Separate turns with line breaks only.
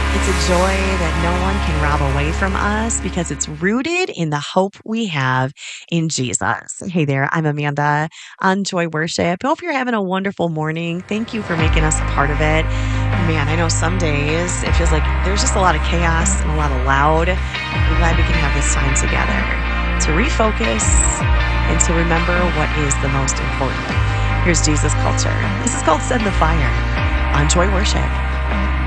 It's a joy that no one can rob away from us because it's rooted in the hope we have in Jesus. Hey there, I'm Amanda on Joy Worship. Hope you're having a wonderful morning. Thank you for making us a part of it. Man, I know some days it feels like there's just a lot of chaos and a lot of loud. I'm glad we can have this time together to refocus and to remember what is the most important. Here's Jesus Culture. This is called Send the Fire on Joy Worship.